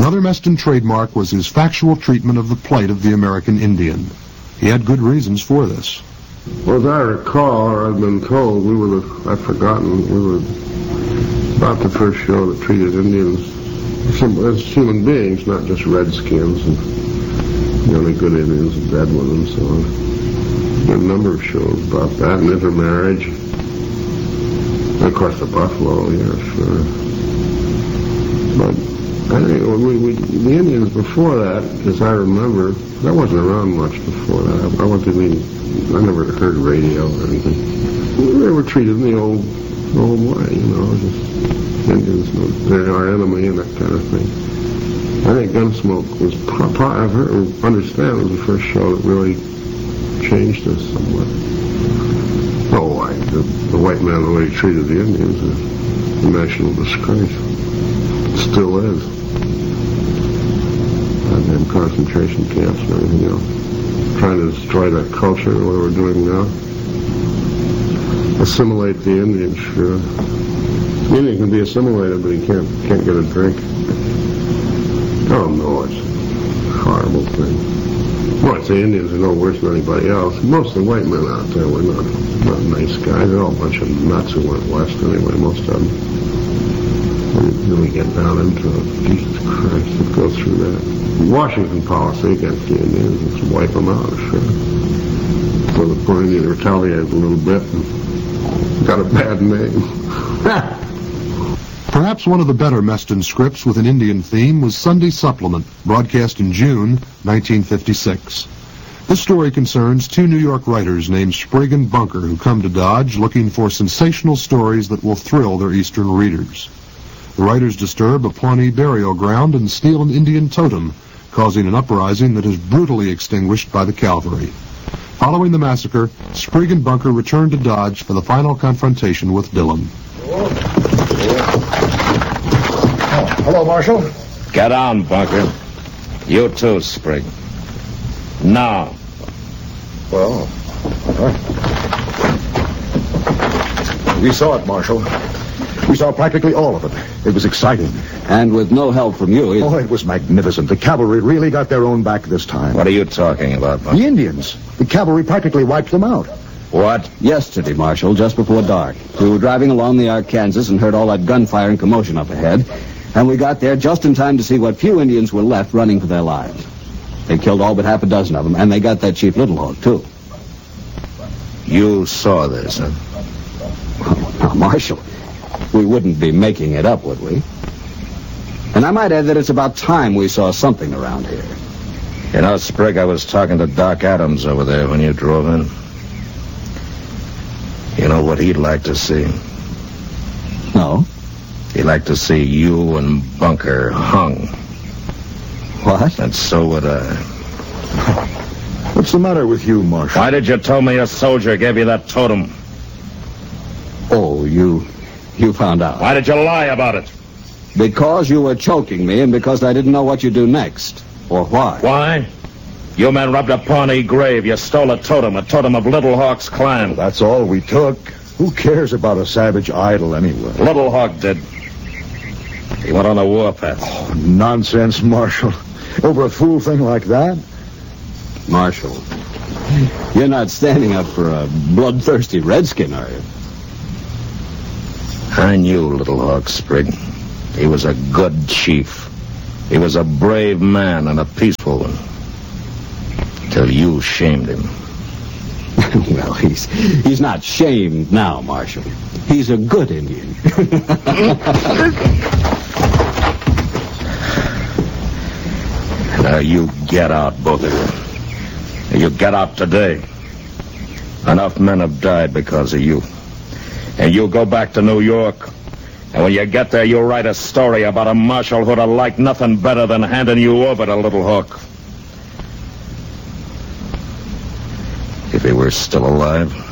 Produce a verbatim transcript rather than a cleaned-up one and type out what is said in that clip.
Another Meston trademark was his factual treatment of the plight of the American Indian. He had good reasons for this. Well, as I recall, or I've been told, we were the, I've forgotten, we were about the first show that treated Indians as human beings, not just redskins and the only good Indians and Deadwood and so on. There were a number of shows about that, and intermarriage. And of course, the buffalo, yeah, sure. But I think we, we, the Indians before that, as I remember, that wasn't around much before that. I, I wasn't even, I never heard radio or anything. They were treated in the old, old way, you know, just Indians, they're our enemy and that kind of thing. I think Gunsmoke was, pro- pro- I've heard, understand, it was the first show that really changed us somewhat. Oh, I, the, the white man, the way he treated the Indians, is a national disgrace. It still is. Goddamn concentration camps and everything else. Trying to destroy that culture, what we're doing now. Assimilate the Indians, sure. The Indian can be assimilated, but he can't can't get a drink. Oh no, it's a horrible thing. Well, it's the Indians are no worse than anybody else. Most of the white men out there were not not nice guys. They're all a bunch of nuts who went west anyway, most of them. And then we get down into it. Jesus Christ, it goes through that. Washington policy against the Indians is to wipe them out, sure. So the poor Indian retaliated a little bit and got a bad name. Perhaps one of the better Meston scripts with an Indian theme was Sunday Supplement, broadcast in June nineteen fifty-six. This story concerns two New York writers named Sprigg and Bunker who come to Dodge looking for sensational stories that will thrill their Eastern readers. The writers disturb a Pawnee burial ground and steal an Indian totem, causing an uprising that is brutally extinguished by the cavalry. Following the massacre, Sprigg and Bunker return to Dodge for the final confrontation with Dillon. Oh, hello, Marshal. Get on, Bunker. You too, Sprigg. Now. Well, all right. We saw it, Marshal. We saw practically all of it. It was exciting. And with no help from you either. Oh, it was magnificent. The cavalry really got their own back this time. What are you talking about, Bunker? The Indians. The cavalry practically wiped them out. What? Yesterday, Marshal, just before dark. We were driving along the Arkansas and heard all that gunfire and commotion up ahead. And we got there just in time to see what few Indians were left running for their lives. They killed all but half a dozen of them, and they got that Chief Little Hawk, too. You saw this, huh? Well, now, Marshal, we wouldn't be making it up, would we? And I might add that it's about time we saw something around here. You know, Sprigg, I was talking to Doc Adams over there when you drove in. You know what he'd like to see? No? He'd like to see you and Bunker hung. What? And so would I. What's the matter with you, Marshal? Why did you tell me a soldier gave you that totem? Oh, you... you found out. Why did you lie about it? Because you were choking me and because I didn't know what you'd do next. Or why. Why? You men robbed a Pawnee grave. You stole a totem, a totem of Little Hawk's clan. Well, that's all we took. Who cares about a savage idol anyway? Little Hawk did. He went on the warpath. Oh, nonsense, Marshal. Over a fool thing like that? Marshal, you're not standing up for a bloodthirsty redskin, are you? I knew Little Hawk, Sprigg. He was a good chief. He was a brave man and a peaceful one. Till you shamed him. Well, he's he's not shamed now, Marshal. He's a good Indian. Now you get out, both of you. You get out today. Enough men have died because of you. And you go back to New York. And when you get there, you'll write a story about a marshal who'd have liked nothing better than handing you over to Little Hawk. If he were still alive.